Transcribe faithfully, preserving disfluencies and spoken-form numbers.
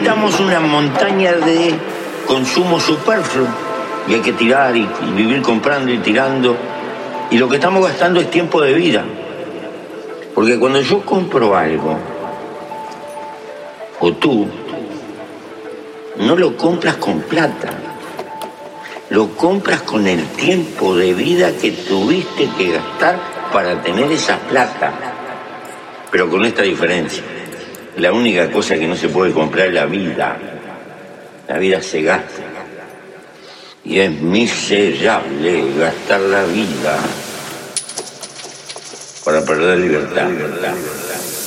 estamos una montaña de consumo superfluo y hay que tirar y, y vivir comprando y tirando. Y lo que estamos gastando es tiempo de vida. Porque cuando yo compro algo, o tú, no lo compras con plata, lo compras con el tiempo de vida que tuviste que gastar para tener esa plata. Pero con esta diferencia, la única cosa que no se puede comprar es la vida. La vida se gasta. Y es miserable gastar la vida para perder libertad. libertad, libertad.